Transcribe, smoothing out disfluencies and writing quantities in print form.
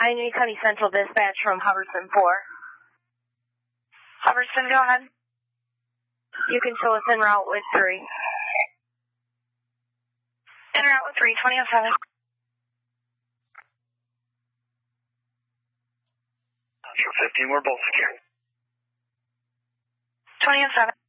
Pioneer County Central Dispatch from Hubbardston 4. Hubbardston, go ahead. You can show us en route with 3. En route with 3, 2007. 15, we're both secure. 2007.